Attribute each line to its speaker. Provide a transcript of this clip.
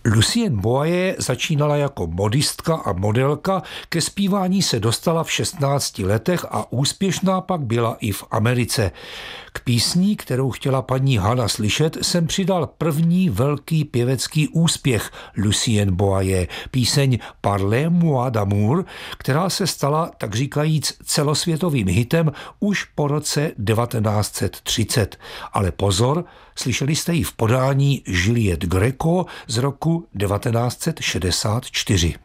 Speaker 1: Lucienne Boyer začínala jako modistka a modelka, ke zpívání se dostala v 16 letech a úspěšná pak byla i v Americe. K písni, kterou chtěla paní Hana slyšet, jsem přidal první velký pěvecký úspěch Lucienne Boyer, píseň Parlez-moi d'amour, která se stala, tak říkajíc, celosvětovým hitem už po roce 1930. Ale pozor, slyšeli jste ji v podání Juliette Gréco z roku 1964.